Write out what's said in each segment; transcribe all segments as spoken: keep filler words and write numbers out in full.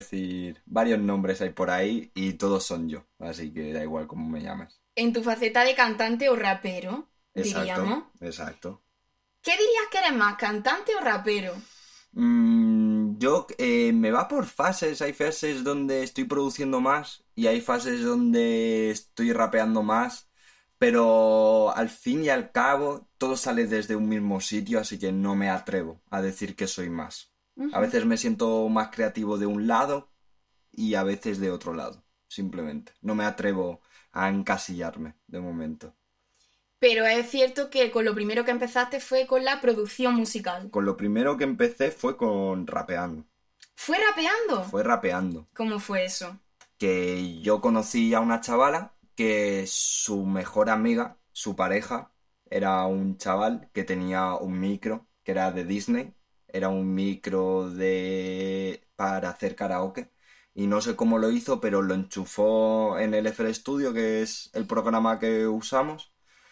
decir, varios nombres hay por ahí y todos son yo, así que da igual cómo me llames. En tu faceta de cantante o rapero, Exacto, diríamos. exacto. ¿Qué dirías que eres más, cantante o rapero? Mm, yo eh, me va por fases, hay fases donde estoy produciendo más y hay fases donde estoy rapeando más, pero al fin y al cabo todo sale desde un mismo sitio, así que no me atrevo a decir que soy más. A Ujú. veces me siento más creativo de un lado y a veces de otro lado, simplemente. No me atrevo a encasillarme de momento. Pero es cierto que con lo primero que empezaste fue con la producción musical. Con lo primero que empecé fue con rapeando, ¿Fue rapeando? fue rapeando. ¿Cómo fue eso? Que yo conocí a una chavala que su mejor amiga, su pareja, era un chaval que tenía un micro, que era de Disney, era un micro de para hacer karaoke. Y no sé cómo lo hizo, pero lo enchufó en el F L Studio, que es el programa que usamos,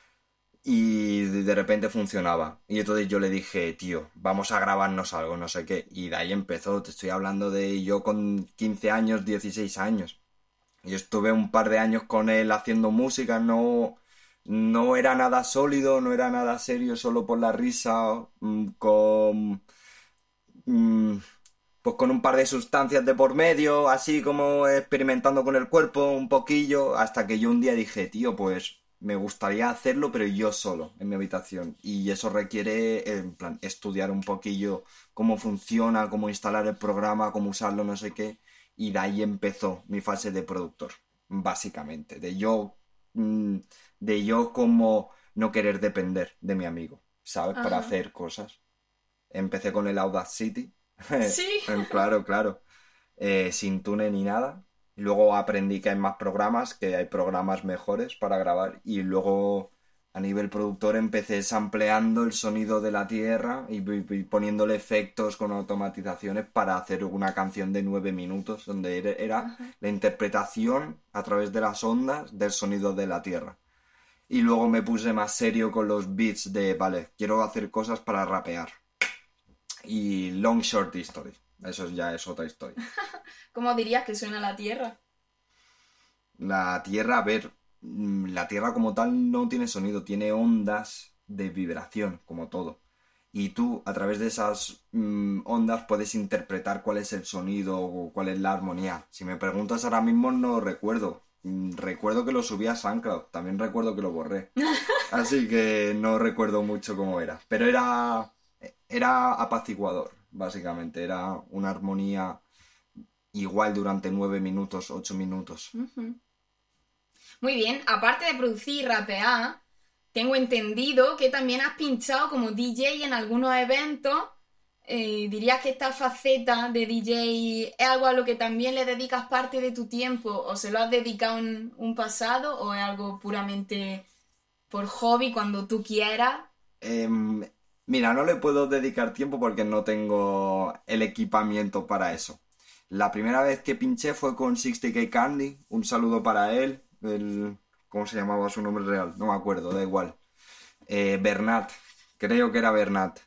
y de repente funcionaba. Y entonces yo le dije, tío, vamos a grabarnos algo, no sé qué. Y de ahí empezó, te estoy hablando de yo con quince años, dieciséis años. Yo estuve un par de años con él haciendo música, no, no era nada sólido, no era nada serio, solo por la risa, mm, con, mm, pues con un par de sustancias de por medio, así como experimentando con el cuerpo un poquillo, hasta que yo un día dije, tío, pues me gustaría hacerlo, pero yo solo, en mi habitación. Y eso requiere, en plan, estudiar un poquillo cómo funciona, cómo instalar el programa, cómo usarlo, no sé qué. Y de ahí empezó mi fase de productor, básicamente. De yo, mm, de yo como no querer depender de mi amigo, ¿sabes? Para Ajá. hacer cosas. Empecé con el Audacity. Sí. Claro, claro. Eh, sin tune ni nada. Luego aprendí que hay más programas, que hay programas mejores para grabar. Y luego a nivel productor empecé sampleando el sonido de la tierra y, y- y poniéndole efectos con automatizaciones para hacer una canción de nueve minutos, donde era era Ajá. la interpretación a través de las ondas del sonido de la tierra. Y luego me puse más serio con los beats de, vale, quiero hacer cosas para rapear. Y Long Short History. Eso ya es otra historia. ¿Cómo dirías que suena la Tierra? La Tierra, a ver, mm, la Tierra como tal no tiene sonido, tiene ondas de vibración, como todo. Y tú, a través de esas mm, ondas, puedes interpretar cuál es el sonido o cuál es la armonía. Si me preguntas ahora mismo, no recuerdo. Mm, Recuerdo que lo subí a SoundCloud, también recuerdo que lo borré. Así que no recuerdo mucho cómo era. Pero era, era apaciguador, básicamente. Era una armonía igual durante nueve minutos, ocho minutos. Ujú. Muy bien, aparte de producir y rapear, tengo entendido que también has pinchado como D J en algunos eventos. Eh, ¿dirías que esta faceta de D J es algo a lo que también le dedicas parte de tu tiempo o se lo has dedicado en un pasado o es algo puramente por hobby cuando tú quieras? Em, Mira, no le puedo dedicar tiempo porque no tengo el equipamiento para eso. La primera vez que pinché fue con sesenta K Candy. Un saludo para él. El, ¿cómo se llamaba su nombre real? No me acuerdo, da igual. Eh, Bernat. Creo que era Bernat.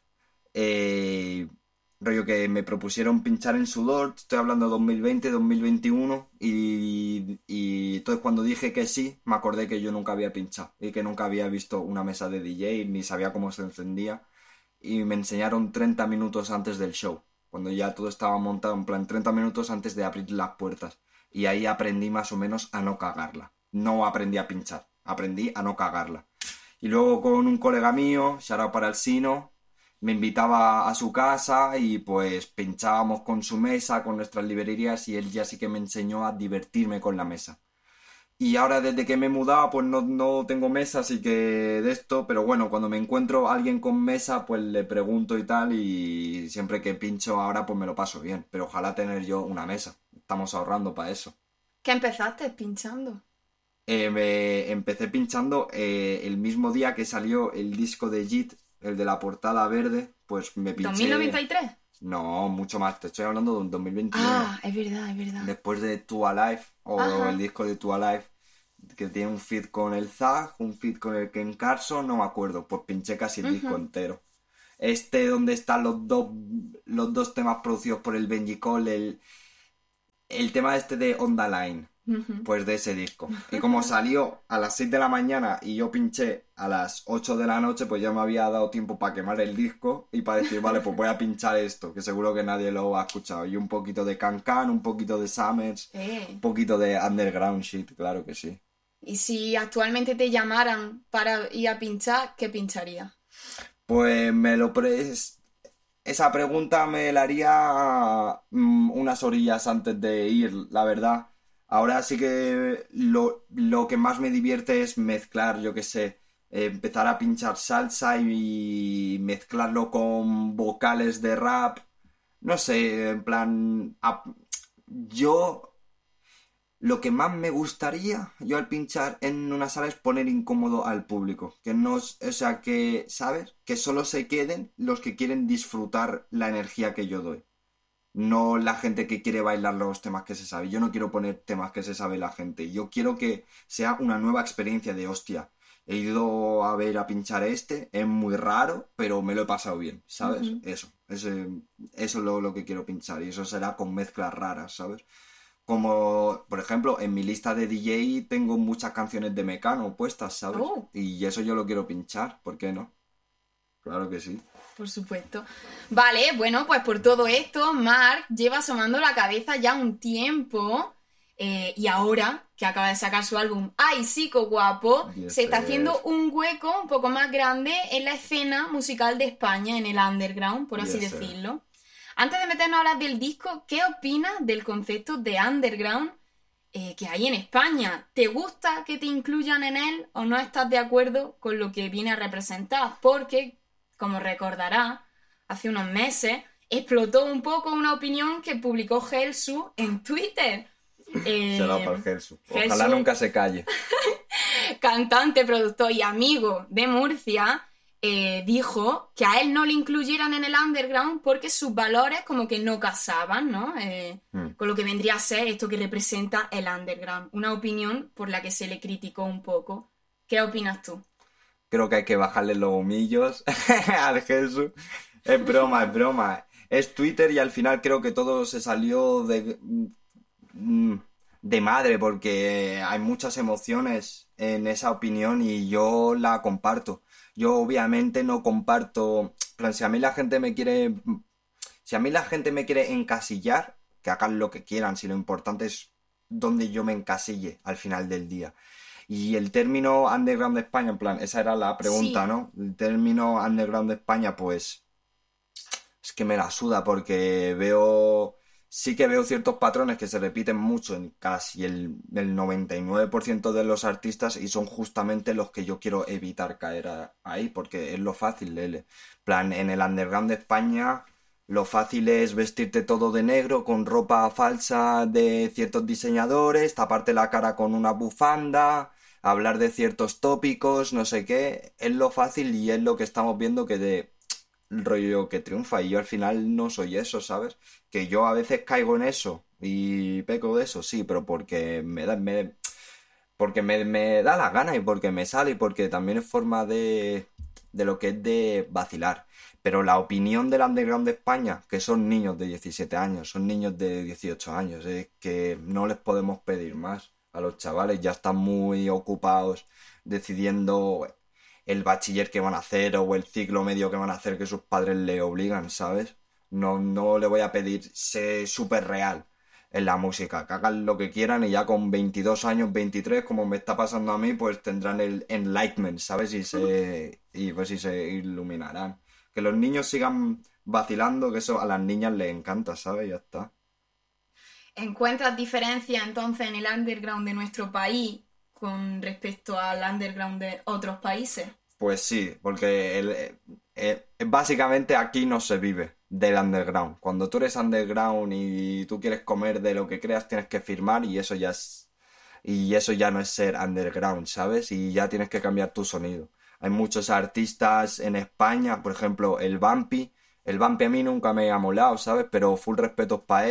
Eh, Rollo que me propusieron pinchar en Sudor, estoy hablando de dos mil veinte, dos mil veintiuno, y, y entonces cuando dije que sí, me acordé que yo nunca había pinchado y que nunca había visto una mesa de D J, ni sabía cómo se encendía, y me enseñaron treinta minutos antes del show, cuando ya todo estaba montado, en plan treinta minutos antes de abrir las puertas, y ahí aprendí más o menos a no cagarla. No aprendí a pinchar, aprendí a no cagarla. Y luego con un colega mío, shout out para el Sino, me invitaba a su casa y pues pinchábamos con su mesa, con nuestras librerías y él ya sí que me enseñó a divertirme con la mesa. Y ahora desde que me he mudado pues no, no tengo mesa, así que de esto, pero bueno, cuando me encuentro a alguien con mesa pues le pregunto y tal y siempre que pincho ahora pues me lo paso bien, pero ojalá tener yo una mesa, estamos ahorrando para eso. ¿Qué empezaste pinchando? Eh, me empecé pinchando eh, el mismo día que salió el disco de Jit, el de la portada verde, pues me ¿dos mil noventa pinché. y tres? No, mucho más, te estoy hablando de un dos mil veintiuno. Ah, es verdad, es verdad. Después de Two Alive, o el Ajá. disco de Two Alive, que tiene un feat con el Zag, un feat con el Ken Carson, no me acuerdo, pues pinché casi el disco Ujú. entero. Este donde están los dos, los dos temas producidos por el Benji Cole, el el tema este de On The Line, Ujú. pues de ese disco. Y como salió a las seis de la mañana y yo pinché a las ocho de la noche, pues ya me había dado tiempo para quemar el disco y para decir, vale, pues voy a pinchar esto, que seguro que nadie lo ha escuchado. Y un poquito de Can Can, un poquito de Summers, Eh. un poquito de underground shit, claro que sí. Y si actualmente te llamaran para ir a pinchar, ¿qué pincharías? Pues me lo pre... Esa pregunta me la haría mm, unas orillas antes de ir, la verdad. Ahora sí que lo, lo que más me divierte es mezclar, yo qué sé, eh, empezar a pinchar salsa y mezclarlo con vocales de rap. No sé, en plan... a- yo... Lo que más me gustaría yo al pinchar en una sala es poner incómodo al público. Que no, es- o sea, que, ¿sabes? Que solo se queden los que quieren disfrutar la energía que yo doy. No la gente que quiere bailar los temas que se sabe. Yo no quiero poner temas que se sabe la gente. Yo quiero que sea una nueva experiencia de hostia. He ido a ver a pinchar este, es muy raro, pero me lo he pasado bien, ¿sabes? Ujú. Eso, ese- eso es lo, lo que quiero pinchar y eso será con mezclas raras, ¿sabes? Como, por ejemplo, en mi lista de D J tengo muchas canciones de Mecano puestas, ¿sabes? Oh. Y eso yo lo quiero pinchar, ¿por qué no? Claro que sí. Por supuesto. Vale, bueno, pues por todo esto, Mark lleva asomando la cabeza ya un tiempo. eh, y ahora que acaba de sacar su álbum ¡Ay, Psico Guapo! Y Se está este haciendo es- un hueco un poco más grande en la escena musical de España, en el underground, por así Y ese. decirlo. Antes de meternos a hablar del disco, ¿qué opinas del concepto de underground eh, que hay en España? ¿Te gusta que te incluyan en él o no estás de acuerdo con lo que viene a representar? Porque, como recordarás, hace unos meses explotó un poco una opinión que publicó Gelsu en Twitter. Eh, Será para el Gelsu. Ojalá Gelsu, nunca se calle. cantante, productor y amigo de Murcia, eh, dijo que a él no le incluyeran en el underground porque sus valores como que no casaban, ¿no? Eh, Hmm. con lo que vendría a ser esto que representa el underground. Una opinión por la que se le criticó un poco. ¿Qué opinas tú? Creo que hay que bajarle los humillos al Jesús. Es broma, es broma. Es Twitter y al final creo que todo se salió de, mm, de madre porque hay muchas emociones en esa opinión y yo la comparto. Yo obviamente no comparto... en plan, si a mí la gente me quiere... Si a mí la gente me quiere encasillar, que hagan lo que quieran, si lo importante es donde yo me encasille al final del día. Y el término underground de España, en plan, esa era la pregunta, Sí. ¿no? El término underground de España, pues es que me la suda porque veo, sí que veo ciertos patrones que se repiten mucho en casi el, el noventa y nueve por ciento de los artistas y son justamente los que yo quiero evitar caer a- ahí porque es lo fácil, Lele. En plan, en el underground de España lo fácil es vestirte todo de negro con ropa falsa de ciertos diseñadores, taparte la cara con una bufanda, hablar de ciertos tópicos, no sé qué. Es lo fácil y es lo que estamos viendo que de rollo que triunfa y yo al final no soy eso, ¿sabes? Que yo a veces caigo en eso y peco de eso, sí, pero porque me da, me, porque me, me da la gana y porque me sale y porque también es forma de, de lo que es de vacilar. Pero la opinión del underground de España, que son niños de diecisiete años, son niños de dieciocho años, es que no les podemos pedir más a los chavales, ya están muy ocupados decidiendo el bachiller que van a hacer o el ciclo medio que van a hacer que sus padres le obligan, ¿sabes? No, no le voy a pedir ser súper real en la música, que hagan lo que quieran y ya con veintidós años, veintitrés, como me está pasando a mí, pues tendrán el enlightenment, ¿sabes? Y se, y pues y se iluminarán. Que los niños sigan vacilando, que eso a las niñas les encanta, ¿sabes? Ya está. ¿Encuentras diferencias entonces en el underground de nuestro país con respecto al underground de otros países? Pues sí, porque el, eh, eh, básicamente aquí no se vive del underground. Cuando tú eres underground y tú quieres comer de lo que creas, tienes que firmar y eso ya es, y eso ya no es ser underground, ¿sabes? Y ya tienes que cambiar tu sonido. Hay muchos artistas en España, por ejemplo, el Vampi. El Vampi a mí nunca me ha molado, ¿sabes? Pero full respeto para él.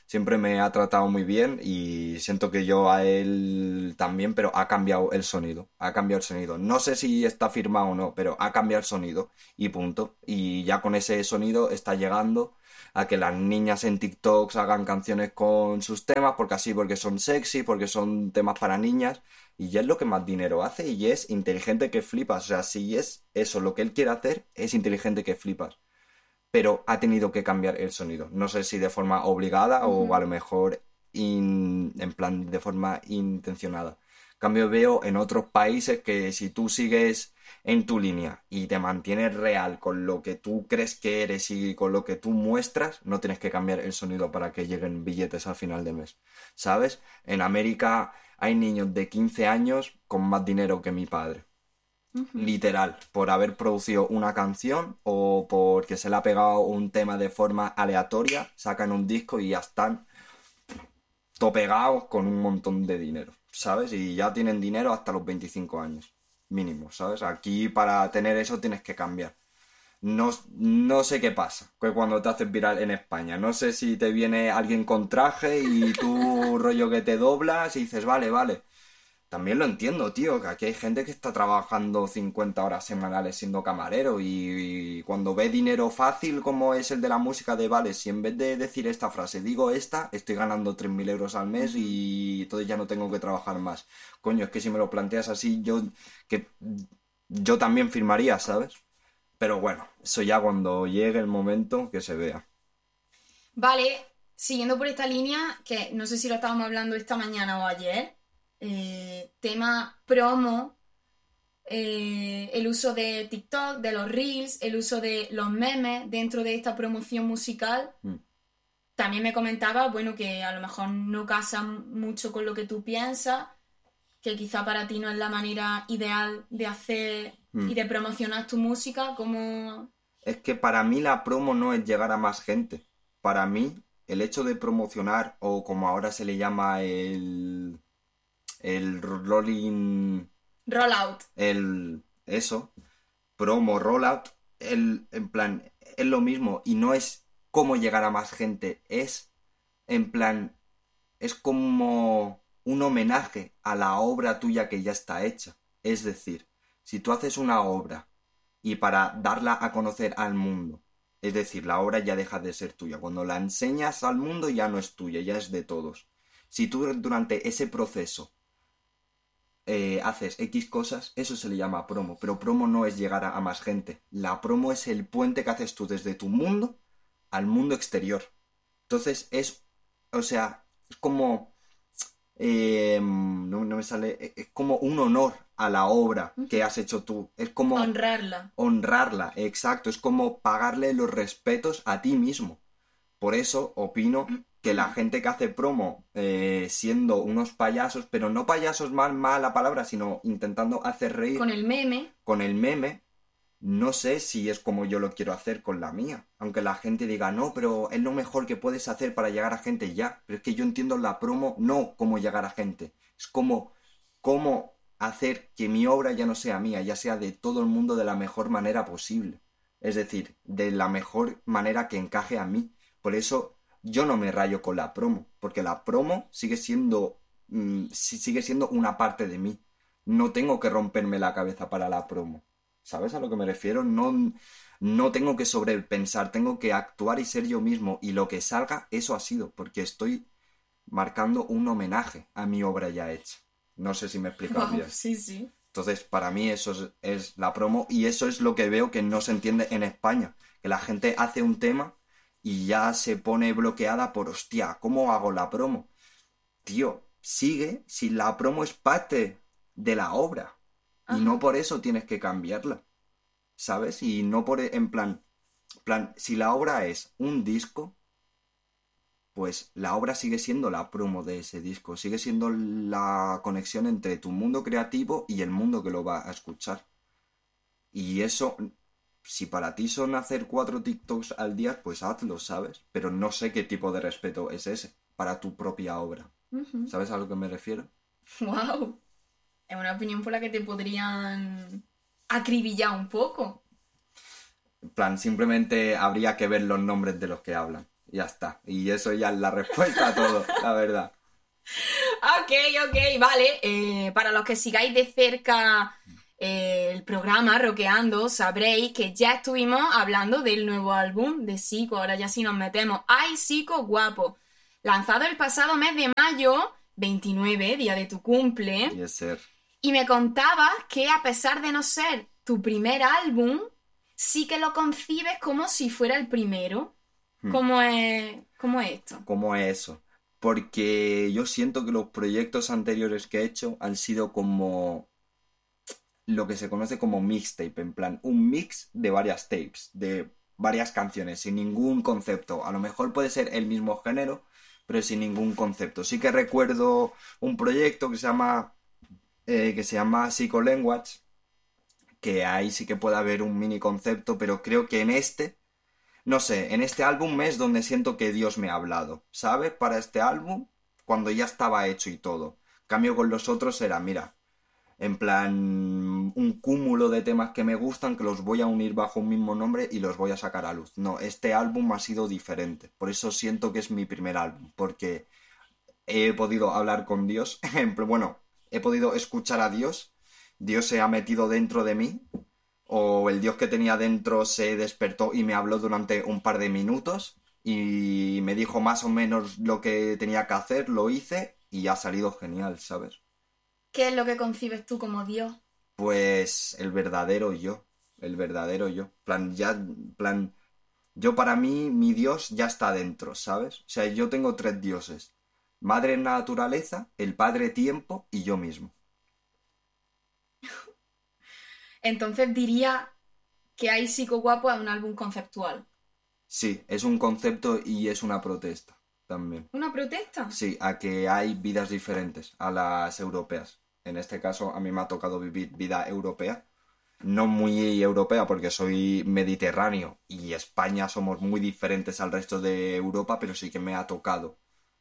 siempre me ha tratado muy bien y siento que yo a él también, pero ha cambiado el sonido, ha cambiado el sonido. No sé si está firmado o no, pero ha cambiado el sonido y punto. Y ya con ese sonido está llegando a que las niñas en TikToks hagan canciones con sus temas, porque así, porque son sexy, porque son temas para niñas, y ya es lo que más dinero hace y es inteligente que flipas. O sea, si es eso lo que él quiere hacer, es inteligente que flipas. Pero ha tenido que cambiar el sonido. No sé si de forma obligada o a Ujú. lo mejor in- en plan de forma intencionada. En cambio veo en otros países que si tú sigues en tu línea y te mantienes real con lo que tú crees que eres y con lo que tú muestras, no tienes que cambiar el sonido para que lleguen billetes al final de mes. ¿Sabes? En América hay niños de quince años con más dinero que mi padre. Ujú. Literal, por haber producido una canción o porque se le ha pegado un tema de forma aleatoria, sacan un disco y ya están topegados con un montón de dinero, ¿sabes? Y ya tienen dinero hasta los veinticinco años, mínimo, ¿sabes? Aquí para tener eso tienes que cambiar. No, no sé qué pasa que cuando te haces viral en España. No sé si te viene alguien con traje y tú rollo que te doblas y dices, vale, vale. También lo entiendo, tío, que aquí hay gente que está trabajando cincuenta horas semanales siendo camarero y, y cuando ve dinero fácil como es el de la música de vale, si en vez de decir esta frase digo esta, estoy ganando tres mil euros al mes Ujú. y entonces ya no tengo que trabajar más. Coño, es que si me lo planteas así, yo que yo también firmaría, ¿sabes? Pero bueno, eso ya cuando llegue el momento que se vea. Vale, siguiendo por esta línea, que no sé si lo estábamos hablando esta mañana o ayer, eh, tema promo, eh, el uso de TikTok, de los Reels, el uso de los memes dentro de esta promoción musical. Mm. También me comentaba, bueno, que a lo mejor no casa mucho con lo que tú piensas, que quizá para ti no es la manera ideal de hacer y Mm. de promocionar tu música, como... Es que para mí la promo no es llegar a más gente. Para mí, el hecho de promocionar, o como ahora se le llama el, el rolling, Rollout. el, eso, promo, rollout, el, en plan, es lo mismo y no es cómo llegar a más gente, es, en plan, es como un homenaje a la obra tuya que ya está hecha. Es decir, si tú haces una obra y para darla a conocer al mundo, es decir, la obra ya deja de ser tuya. Cuando la enseñas al mundo ya no es tuya, ya es de todos. Si tú durante ese proceso eh, haces X cosas, eso se le llama promo. Pero promo no es llegar a, a más gente. La promo es el puente que haces tú desde tu mundo al mundo exterior. Entonces es, o sea, es como eh, no, no me sale, e, es como un honor a la obra que Ujú. has hecho tú, es como Honrarla. honrarla, exacto, es como pagarle los respetos a ti mismo. Por eso opino que la gente que hace promo eh, siendo unos payasos, pero no payasos mal, mala palabra, sino intentando hacer reír Con el meme. con el meme, no sé si es como yo lo quiero hacer con la mía. Aunque la gente diga, no, pero es lo mejor que puedes hacer para llegar a gente ya. Pero es que yo entiendo la promo no como llegar a gente. Es como cómo hacer que mi obra ya no sea mía, ya sea de todo el mundo de la mejor manera posible. Es decir, de la mejor manera que encaje a mí. Por eso yo no me rayo con la promo. Porque la promo sigue siendo, mm, si- sigue siendo una parte de mí. No tengo que romperme la cabeza para la promo. ¿Sabes a lo que me refiero? No, no tengo que sobrepensar, tengo que actuar y ser yo mismo. Y lo que salga, eso ha sido, porque estoy marcando un homenaje a mi obra ya hecha. No sé si me he explicado Wow, bien. sí, sí. Entonces, para mí eso es, es la promo y eso es lo que veo que no se entiende en España. Que la gente hace un tema y ya se pone bloqueada por, hostia, ¿cómo hago la promo? Tío, sigue si la promo es parte de la obra. Y no Ajá. por eso tienes que cambiarla. ¿Sabes? Y no por, en plan, plan, si la obra es un disco, pues la obra sigue siendo la promo de ese disco, sigue siendo la conexión entre tu mundo creativo y el mundo que lo va a escuchar. Y eso, si para ti son hacer cuatro TikToks al día, pues hazlo, ¿sabes? Pero no sé qué tipo de respeto es ese para tu propia obra. ¿Sabes a lo que me refiero? Wow. Es una opinión por la que te podrían acribillar un poco. En plan, simplemente habría que ver los nombres de los que hablan. Ya está. Y eso ya es la respuesta a todo, la verdad. Ok, ok, vale. Eh, para los que sigáis de cerca eh, el programa Rockeando, sabréis que ya estuvimos hablando del nuevo álbum de Zico. Ahora ya sí nos metemos. ¡Ay, Zico, guapo! Lanzado el pasado mes de mayo, veintinueve, día de tu cumple. Yes, sir. Y me contabas que a pesar de no ser tu primer álbum, sí que lo concibes como si fuera el primero. Hmm. ¿Cómo es, cómo es esto? ¿Cómo es eso? Porque yo siento que los proyectos anteriores que he hecho han sido como lo que se conoce como mixtape, en plan, un mix de varias tapes, de varias canciones, sin ningún concepto. A lo mejor puede ser el mismo género, pero sin ningún concepto. Sí que recuerdo un proyecto que se llama eh, que se llama Psycholanguage, que ahí sí que puede haber un mini concepto, pero creo que en este, no sé, en este álbum es donde siento que Dios me ha hablado, ¿sabes? Para este álbum, cuando ya estaba hecho y todo. Cambio con los otros era, mira, en plan, un cúmulo de temas que me gustan, que los voy a unir bajo un mismo nombre y los voy a sacar a luz. No, este álbum ha sido diferente. Por eso siento que es mi primer álbum, porque he podido hablar con Dios. Bueno, he podido escuchar a Dios. Dios se ha metido dentro de mí. O el Dios que tenía dentro se despertó y me habló durante un par de minutos. Y me dijo más o menos lo que tenía que hacer, lo hice y ha salido genial, ¿sabes? ¿Qué es lo que concibes tú como Dios? Pues el verdadero yo, el verdadero yo. Plan, ya, plan, yo para mí, mi Dios ya está dentro, ¿sabes? O sea, yo tengo tres dioses. Madre naturaleza, el padre tiempo y yo mismo. Entonces diría que Ay, Zico, guapo es un álbum conceptual. Sí, es un concepto y es una protesta también. ¿Una protesta? Sí, a que hay vidas diferentes a las europeas. En este caso, a mí me ha tocado vivir vida europea. No muy europea porque soy mediterráneo y España somos muy diferentes al resto de Europa, pero sí que me ha tocado,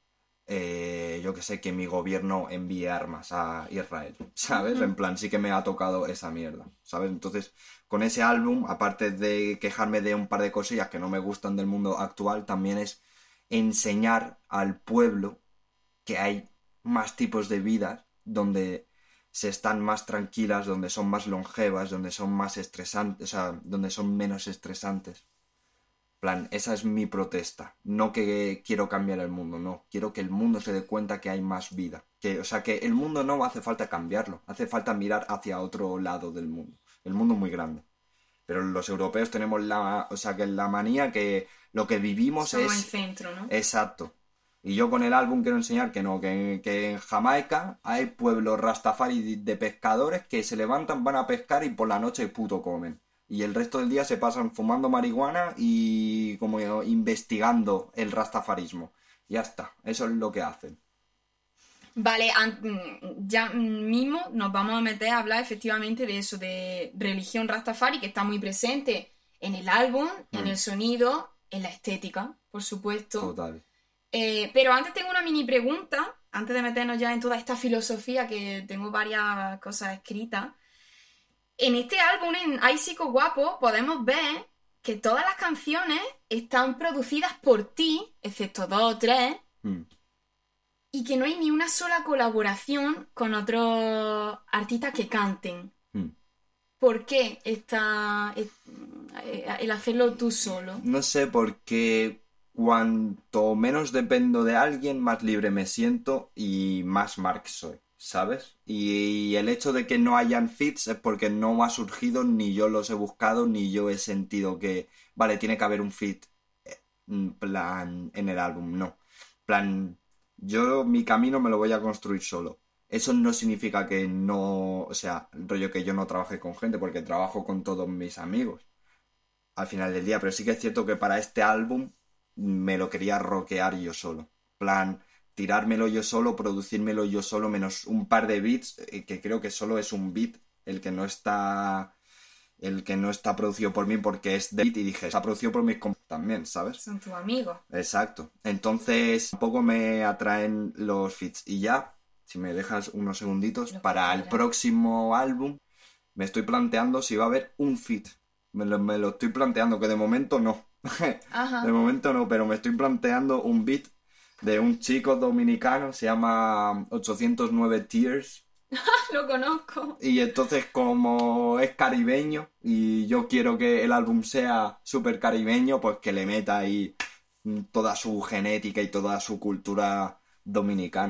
eh, yo que sé, que mi gobierno envíe armas a Israel, ¿sabes? Ujú. En plan, sí que me ha tocado esa mierda, ¿sabes? Entonces, con ese álbum, aparte de quejarme de un par de cosillas que no me gustan del mundo actual, también es enseñar al pueblo que hay más tipos de vidas donde se están más tranquilas, donde son más longevas, donde son más estresantes, o sea, donde son menos estresantes. Plan, esa es mi protesta. No que quiero cambiar el mundo, no. Quiero que el mundo se dé cuenta que hay más vida. Que, o sea, que el mundo no hace falta cambiarlo. Hace falta mirar hacia otro lado del mundo. El mundo es muy grande. Pero los europeos tenemos la, o sea, que la manía que lo que vivimos Somos es... el centro, ¿no? Exacto. Y yo con el álbum quiero enseñar que no, que, que en Jamaica hay pueblos rastafari de pescadores que se levantan, van a pescar y por la noche puto comen. Y el resto del día se pasan fumando marihuana y como investigando el rastafarismo. Ya está, eso es lo que hacen. Vale, an- ya mismo nos vamos a meter a hablar efectivamente de eso, de religión Rastafari, que está muy presente en el álbum, Mm. en el sonido, en la estética, por supuesto. Total. Eh, pero antes tengo una mini pregunta, antes de meternos ya en toda esta filosofía, que tengo varias cosas escritas. En este álbum, en Ay, Zico, guapo, podemos ver que todas las canciones están producidas por ti, excepto dos o tres, Mm. y que no hay ni una sola colaboración con otros artistas que canten. Mm. ¿Por qué esta, eh, el hacerlo tú solo? No sé, porque cuanto menos dependo de alguien, más libre me siento y más Mark soy, ¿sabes? Y el hecho de que no hayan feats es porque no ha surgido, ni yo los he buscado, ni yo he sentido que, vale, tiene que haber un feat, en plan, en el álbum, no. En plan, yo mi camino me lo voy a construir solo. Eso no significa que no, o sea, el rollo que yo no trabaje con gente, porque trabajo con todos mis amigos al final del día, pero sí que es cierto que para este álbum me lo quería rockear yo solo. Plan, tirármelo yo solo, producírmelo yo solo, menos un par de beats, eh, que creo que solo es un beat el que no está el que no está producido por mí porque es de beat y dije, está producido por mis compañeros también, ¿sabes? Son tus amigos. Exacto. Entonces, tampoco me atraen los feats. Y ya, si me dejas unos segunditos, Lo que para el quieras. próximo álbum me estoy planteando si va a haber un feat. Me lo, me lo estoy planteando, que de momento no. Ajá. De momento no, pero me estoy planteando un beat de un chico dominicano, se llama ochocientos nueve Tears. Lo conozco. Y entonces como es caribeño y yo quiero que el álbum sea súper caribeño, pues que le meta ahí toda su genética y toda su cultura dominicana.